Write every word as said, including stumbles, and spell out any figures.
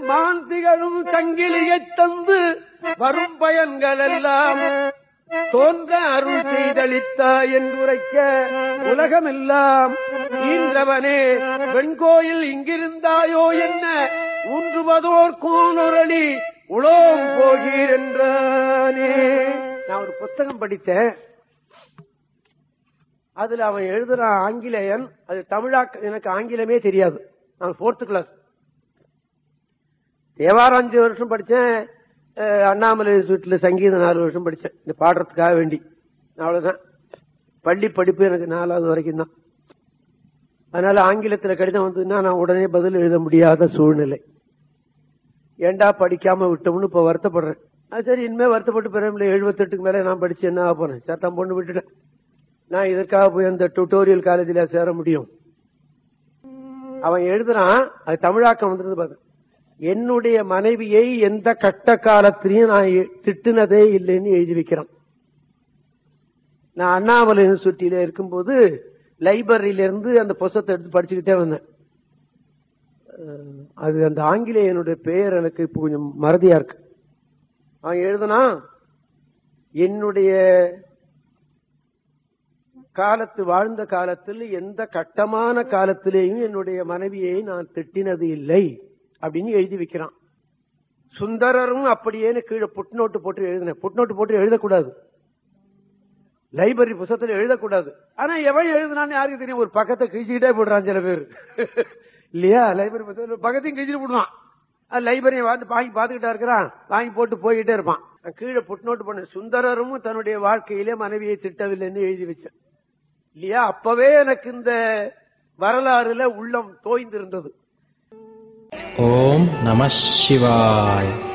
மாந்திகளும் சங்கிலியைத் தந்து வரும் பயன்கள் எல்லாம் தோன்ற அருள் செய்தளித்தாய் என்றுரைக்க உலகமெல்லாம் ஈன்றவனே வெண்கோயில் இங்கிருந்தாயோ என்ன ஊன்றுவதோர் கோனொரளி உலோம் போகீர் என்றானே. நான் ஒரு புத்தகம் படித்தேன். அதுல அவன் எழுதுறான் ஆங்கிலேயன். அது தமிழாக்க எனக்கு ஆங்கிலமே தெரியாது. நான் போர்த்து கிளாஸ் தேவாரம் அஞ்சு வருஷம் படிச்சேன். அண்ணாமலை வீட்டுல சங்கீதம் நாலு வருஷம் படிச்சேன் இந்த பாடுறதுக்காக வேண்டி. அவ்வளவுதான் பள்ளி படிப்பு எனக்கு நாலாவது வரைக்கும் தான். அதனால ஆங்கிலத்துல கடிதம் வந்ததுன்னா நான் உடனே பதில் எழுத முடியாத சூழ்நிலை. ஏண்டா படிக்காம விட்டோம்னு இப்ப வருத்தப்படுறேன். அது சரி, இனிமே வருத்தப்பட்டு பிறகு எழுபத்தி எட்டுக்கு மேல நான் படிச்சு என்ன ஆக போறேன்? சட்டம் பொண்ணு விட்டுட்டேன். நான் இதற்காக போய் அந்த டியூட்டோரியல் காலேஜில் சேர முடியும்? அவன் எழுதுறான், அது தமிழாக்கம் வந்துருந்து பாரு. என்னுடைய மனைவியை எந்த கட்ட காலத்திலையும் நான் திட்டுனதே இல்லைன்னு எழுதி வைக்கிறான். நான் அண்ணாமலை யூனிவர்சிட்டியில இருக்கும்போது லைப்ரரியில இருந்து அந்த புத்தகத்தை எடுத்து படிச்சுக்கிட்டே வந்தேன். அது அந்த ஆங்கிலேயனுடைய பெயர் எனக்கு இப்ப கொஞ்சம் மறதியா இருக்கு. அவன் எழுதுனா, என்னுடைய காலத்து வாழ்ந்த காலத்தில் எந்த கட்டமான காலத்திலேயும் என்னுடைய மனைவியை நான் திட்டினது இல்லை அப்படின்னு எழுதி வைக்கிறான். சுந்தரரும் அப்படியே கீழே புட்நோட்டு போட்டு எழுதினேன். புட்நோட்டு போட்டு எழுதக்கூடாது, லைப்ரரி புத்தகத்தில் எழுதக்கூடாது. ஆனா எவன் எழுதுனான்னு யாருக்கு தெரியும்? ஒரு பக்கத்தை கிழிச்சுக்கிட்டே போடுறான் சில பேர் இல்லையா? லைப்ரரி புத்தகத்தில் பக்கத்தையும் கிழிச்சுட்டு போடுவான். லைப்ரரியை வாங்கி வாங்கி பாத்துக்கிட்டா இருக்கிறான், வாங்கி போட்டு போய்கிட்டே இருப்பான். கீழே புட்நோட்டு பண்ண சுந்தரரும் தன்னுடைய வாழ்க்கையிலே மனைவியை திட்டவில்லைன்னு எழுதி வச்சேன் இல்லையா? அப்பவே எனக்கு இந்த வரலாறுல உள்ளம் தோய்ந்திருந்தது. ஓம் நம சிவாய்.